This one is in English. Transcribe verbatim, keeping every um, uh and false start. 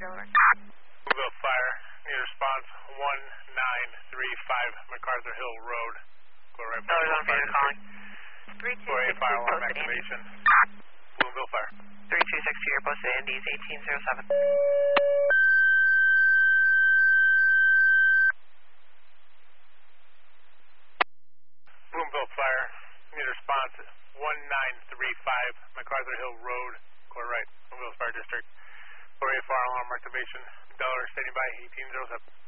over. Boomville Fire, need response one nine three five MacArthur Hill Road. Go right back. Dollars on for you calling. three two six two, fire alarm activation. Boomville Fire. three two six two, you're posted Andy's eighteen oh seven. Boomville Fire, need response one nine three five MacArthur Hill Road. Go right, Boomville Fire District. four eight fire alarm activation. Dollar standing by eighteen oh seven.